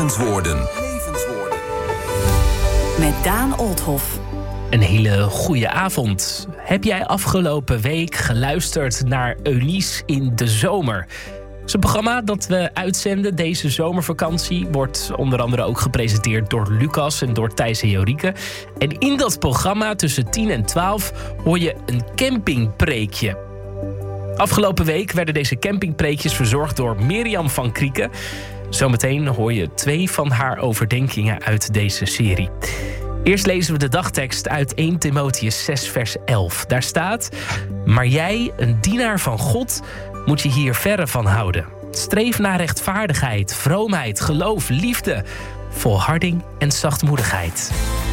Levenswoorden. Met Daan Olthoff. Een hele goede avond. Heb jij afgelopen week geluisterd naar Eunice in de zomer? Het is een programma dat we uitzenden deze zomervakantie. Wordt onder andere ook gepresenteerd door Lucas en door Thijs en Jorike. En in dat programma tussen 10 en 12 hoor je een campingpreekje. Afgelopen week werden deze campingpreekjes verzorgd door Mirjam van Krieken. Zometeen hoor je 2 van haar overdenkingen uit deze serie. Eerst lezen we de dagtekst uit 1 Timotheüs 6 vers 11. Daar staat: maar jij, een dienaar van God, moet je hier verre van houden. Streef naar rechtvaardigheid, vroomheid, geloof, liefde, volharding en zachtmoedigheid.